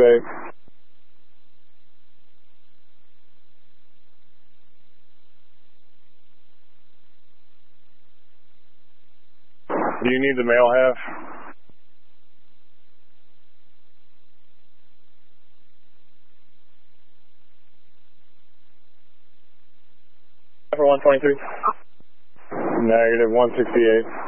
168. Do you need the male half? 123. Negative 168.